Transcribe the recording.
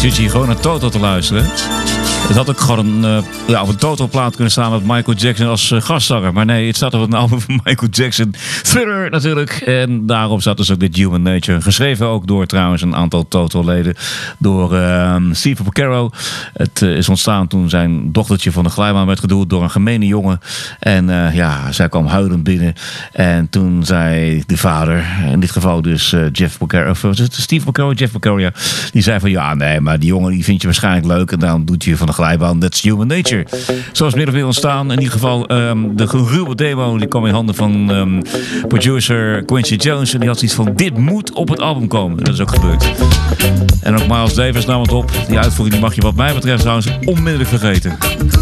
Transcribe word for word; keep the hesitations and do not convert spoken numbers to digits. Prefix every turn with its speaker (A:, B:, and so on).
A: zit je hier gewoon naar Toto te luisteren. Het had ook gewoon een, uh, ja, op een Toto-plaat kunnen staan met Michael Jackson als uh, gastzanger. Maar nee, het staat op een album van Michael Jackson. Thriller natuurlijk. En daarop staat dus ook dit Human Nature. Geschreven ook door trouwens een aantal Toto-leden. Door uh, Steve Porcaro. Het uh, is ontstaan toen zijn dochtertje van de glijbaan werd geduwd door een gemene jongen. En uh, ja, zij kwam huilend binnen. En toen zei de vader, in dit geval dus uh, Jeff Porcaro, of was het Steve Porcaro, Jeff Porcaro, ja, die zei van ja, nee, maar die jongen die vind je waarschijnlijk leuk en dan doet je van de glijbaan. That's human nature. Zoals meer of meer ontstaan. In ieder geval, um, de ruwe demo die kwam in handen van um, producer Quincy Jones. En die had zoiets van, dit moet op het album komen. Dat is ook gebeurd. En ook Miles Davis nam het op. Die uitvoering die mag je wat mij betreft trouwens onmiddellijk vergeten.